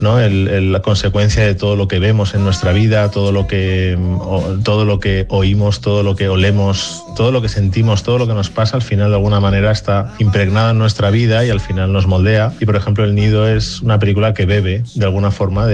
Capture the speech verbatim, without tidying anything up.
¿no? El, el, la consecuencia de todo lo que vemos en nuestra vida, todo lo que, o, todo lo que oímos, todo lo que olemos, todo lo que sentimos, todo lo que nos pasa, al final de alguna manera está impregnado en nuestra vida y al final nos moldea. Y por ejemplo El Nido es una película que bebe de alguna forma de